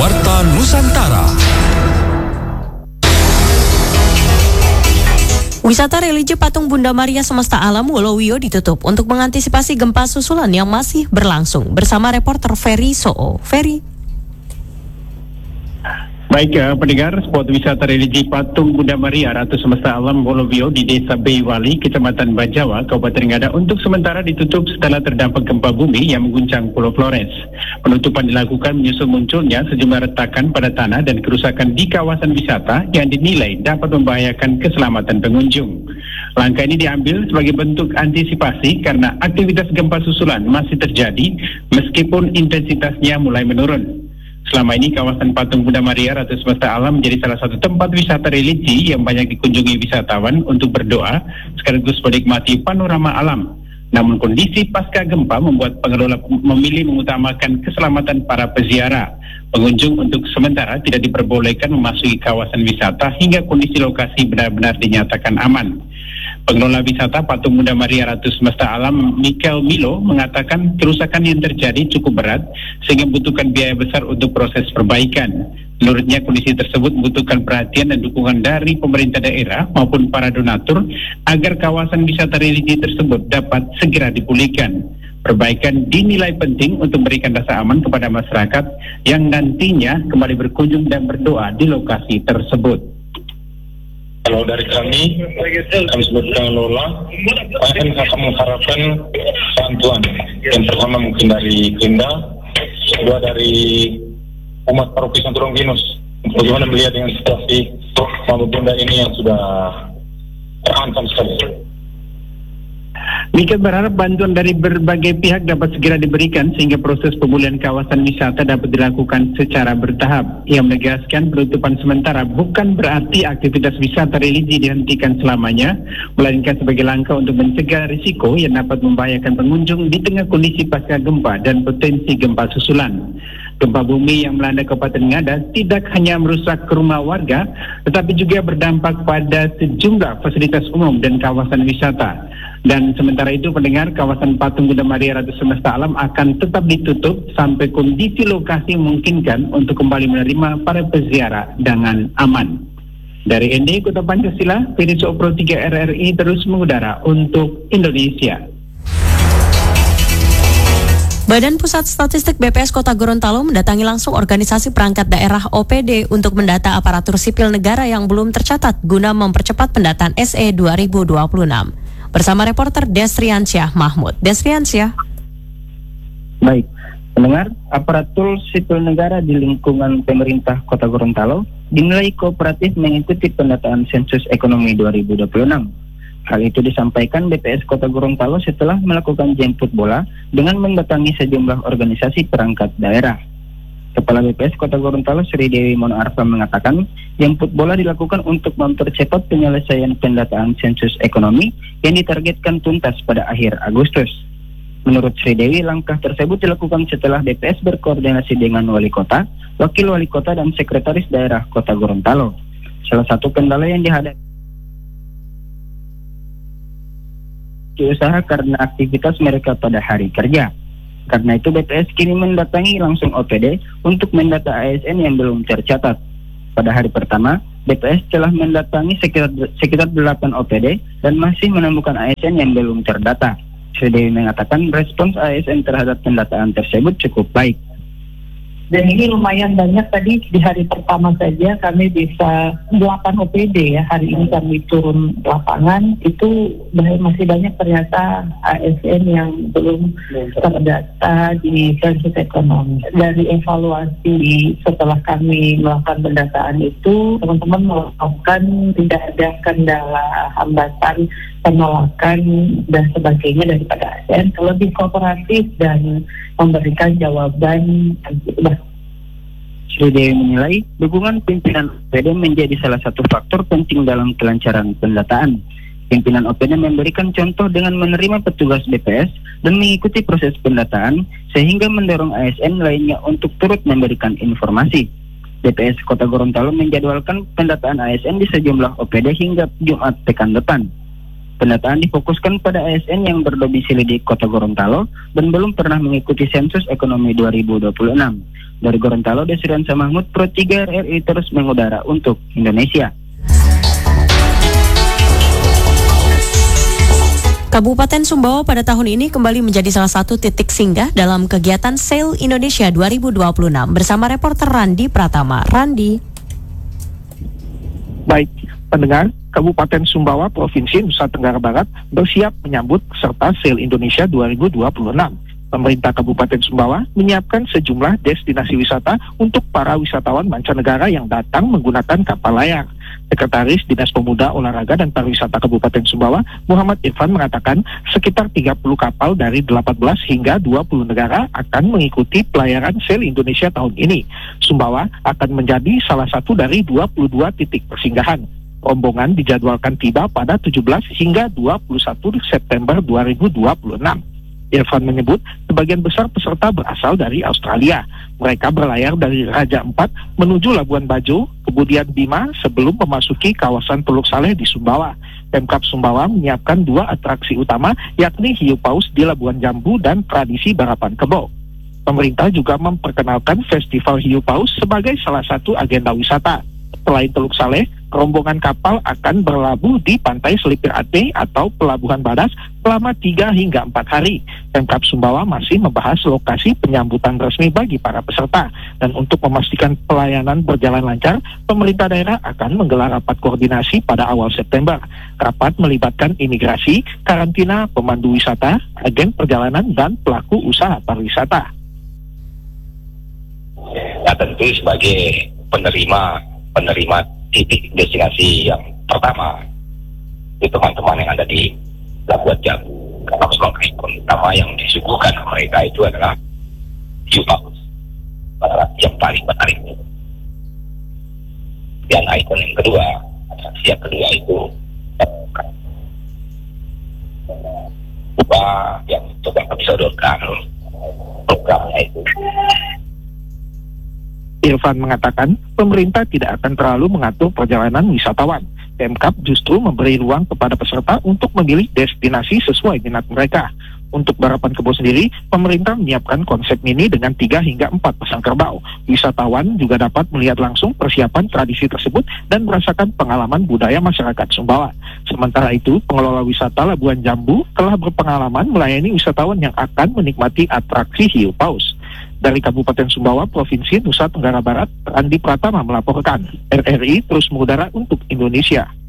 Warta Nusantara. Wisata religi Patung Bunda Maria Semesta Alam Wolowio ditutup untuk mengantisipasi gempa susulan yang masih berlangsung. Bersama reporter Ferry Soo. Ferry. Baik, pendengar, spot wisata religi Patung Bunda Maria Ratu Semesta Alam Wolowio di Desa Beiwali, Kecamatan Bajawa, Kabupaten Ngada untuk sementara ditutup setelah terdampak gempa bumi yang mengguncang Pulau Flores. Penutupan dilakukan menyusul munculnya sejumlah retakan pada tanah dan kerusakan di kawasan wisata yang dinilai dapat membahayakan keselamatan pengunjung. Langkah ini diambil sebagai bentuk antisipasi karena aktivitas gempa susulan masih terjadi meskipun intensitasnya mulai menurun. Selama ini kawasan Patung Bunda Maria Ratu Semesta Alam menjadi salah satu tempat wisata religi yang banyak dikunjungi wisatawan untuk berdoa sekaligus menikmati panorama alam. Namun kondisi pasca gempa membuat pengelola memilih mengutamakan keselamatan para peziarah. Pengunjung untuk sementara tidak diperbolehkan memasuki kawasan wisata hingga kondisi lokasi benar-benar dinyatakan aman. Pengelola wisata Patung Bunda Maria Ratu Semesta Alam Michael Milo mengatakan kerusakan yang terjadi cukup berat sehingga membutuhkan biaya besar untuk proses perbaikan. Menurutnya kondisi tersebut membutuhkan perhatian dan dukungan dari pemerintah daerah maupun para donatur agar kawasan wisata religi tersebut dapat segera dipulihkan. Perbaikan dinilai penting untuk memberikan rasa aman kepada masyarakat yang nantinya kembali berkunjung dan berdoa di lokasi tersebut. Kalau dari kami sebagai pengelola akan mengharapkan bantuan. Yang pertama mungkin dari Pemda, kedua dari umat paroki Santo Longinus. Bagaimana melihat dengan situasi Patung Bunda ini yang sudah terancam sekali. Mika berharap bantuan dari berbagai pihak dapat segera diberikan sehingga proses pemulihan kawasan wisata dapat dilakukan secara bertahap. Ia menegaskan penutupan sementara bukan berarti aktivitas wisata religi dihentikan selamanya, melainkan sebagai langkah untuk mencegah risiko yang dapat membahayakan pengunjung di tengah kondisi pasca gempa dan potensi gempa susulan. Gempa bumi yang melanda Kabupaten Ngada tidak hanya merusak rumah warga, tetapi juga berdampak pada sejumlah fasilitas umum dan kawasan wisata. Dan sementara itu pendengar, kawasan Patung Bunda Maria Ratu Semesta Alam akan tetap ditutup sampai kondisi lokasi memungkinkan untuk kembali menerima para peziarah dengan aman. Dari ND Kota Pancasila, Ferry Soo Pro 3 RRI terus mengudara untuk Indonesia. Badan Pusat Statistik BPS Kota Gorontalo mendatangi langsung organisasi perangkat daerah OPD untuk mendata aparatur sipil negara yang belum tercatat guna mempercepat pendataan SE 2026. Bersama reporter Desriansyah Mahmud. Desriansyah. Baik, pendengar, aparatur sipil negara di lingkungan pemerintah Kota Gorontalo dinilai kooperatif mengikuti pendataan sensus ekonomi 2026. Hal itu disampaikan BPS Kota Gorontalo setelah melakukan jemput bola dengan mendatangi sejumlah organisasi perangkat daerah. Kepala BPS Kota Gorontalo Sri Dewi Mono Arfa mengatakan, jemput bola dilakukan untuk mempercepat penyelesaian pendataan sensus ekonomi yang ditargetkan tuntas pada akhir Agustus. Menurut Sri Dewi, langkah tersebut dilakukan setelah BPS berkoordinasi dengan wali kota, wakil wali kota, dan sekretaris daerah Kota Gorontalo. Salah satu kendala yang dihadapi usaha karena aktivitas mereka pada hari kerja. Karena itu BPS kini mendatangi langsung OPD untuk mendata ASN yang belum tercatat. Pada hari pertama, BPS telah mendatangi sekitar 8 OPD dan masih menemukan ASN yang belum terdata. Sri Dewi mengatakan respons ASN terhadap pendataan tersebut cukup baik. Dan ini lumayan banyak, tadi di hari pertama saja kami bisa 8 OPD ya. Hari ini kami turun lapangan, itu masih banyak ternyata ASN yang belum terdata di sensus ekonomi. Dari evaluasi setelah kami melakukan pendataan itu, teman-teman melakukan tidak ada kendala, hambatan, penolakan dan sebagainya daripada ASN, lebih kooperatif dan memberikan jawaban. Sri Dewi menilai dukungan pimpinan OPD menjadi salah satu faktor penting dalam kelancaran pendataan. Pimpinan OPD memberikan contoh dengan menerima petugas BPS dan mengikuti proses pendataan sehingga mendorong ASN lainnya untuk turut memberikan informasi. BPS Kota Gorontalo menjadwalkan pendataan ASN di sejumlah OPD hingga Jumat pekan depan. Pendataan difokuskan pada ASN yang berdomisili di Kota Gorontalo dan belum pernah mengikuti sensus ekonomi 2026. Dari Gorontalo, Desrian Mahmud, Pro 3 RRI terus mengudara untuk Indonesia. Kabupaten Sumbawa pada tahun ini kembali menjadi salah satu titik singgah dalam kegiatan Sail Indonesia 2026 bersama reporter Randi Pratama. Randi. Baik, pendengar, Kabupaten Sumbawa, Provinsi Nusa Tenggara Barat bersiap menyambut peserta Sail Indonesia 2026. Pemerintah Kabupaten Sumbawa menyiapkan sejumlah destinasi wisata untuk para wisatawan mancanegara yang datang menggunakan kapal layar. Sekretaris Dinas Pemuda, Olahraga dan Pariwisata Kabupaten Sumbawa, Muhammad Irfan mengatakan sekitar 30 kapal dari 18 hingga 20 negara akan mengikuti pelayaran Sail Indonesia tahun ini. Sumbawa akan menjadi salah satu dari 22 titik persinggahan. Rombongan dijadwalkan tiba pada 17 hingga 21 September 2026. Irfan menyebut sebagian besar peserta berasal dari Australia. Mereka berlayar dari Raja Ampat menuju Labuan Bajo, kemudian Bima sebelum memasuki kawasan Teluk Saleh di Sumbawa. Pemkab Sumbawa menyiapkan 2 atraksi utama, yakni hiu paus di Labuan Jambu dan tradisi balapan kebo. Pemerintah juga memperkenalkan Festival Hiu Paus sebagai salah satu agenda wisata. Selain Teluk Saleh, rombongan kapal akan berlabuh di Pantai Selipir Ate atau Pelabuhan Badas selama 3 hingga 4 hari. Pemkab Sumbawa masih membahas lokasi penyambutan resmi bagi para peserta. Dan untuk memastikan pelayanan berjalan lancar, pemerintah daerah akan menggelar rapat koordinasi pada awal September. Rapat melibatkan imigrasi, karantina, pemandu wisata, agen perjalanan, dan pelaku usaha pariwisata. Nah, tentu sebagai penerima titik destinasi yang pertama itu teman-teman yang ada di Labuan Jambu. Karena memang ikon utama yang disuguhkan mereka itu adalah hiu paus yang paling menarik. Dan ikon yang kedua, atraksi yang kedua itu yang coba kami sodorkan programnya itu. Irfan mengatakan pemerintah tidak akan terlalu mengatur perjalanan wisatawan. Pemkab justru memberi ruang kepada peserta untuk memilih destinasi sesuai minat mereka. Untuk balapan kebo sendiri, pemerintah menyiapkan konsep mini dengan 3 hingga 4 pasang kerbau. Wisatawan juga dapat melihat langsung persiapan tradisi tersebut dan merasakan pengalaman budaya masyarakat Sumbawa. Sementara itu, pengelola wisata Labuan Jambu telah berpengalaman melayani wisatawan yang akan menikmati atraksi hiu paus. Dari Kabupaten Sumbawa, Provinsi Nusa Tenggara Barat, Randi Pratama melaporkan. RRI terus mengudara untuk Indonesia.